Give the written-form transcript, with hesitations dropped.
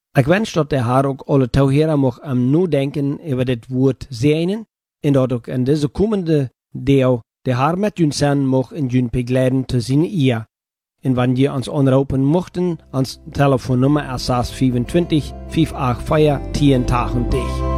Ik wens dat de haar ook alle toeheren mag am nu denken over dit woord zijnen en dat ook in deze komende deel de haar met jun zijn mag in jun begeleiden te zien eer. En wanneer je ons aanroepen mochten, ons telefoonnummer is 625 584 1080.